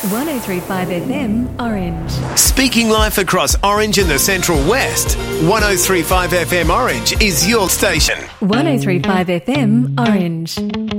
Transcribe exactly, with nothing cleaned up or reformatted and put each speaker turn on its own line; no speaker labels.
one oh three point five F M Orange.
Speaking life across Orange and the Central West, one oh three point five F M Orange is your station.
one oh three point five F M Orange.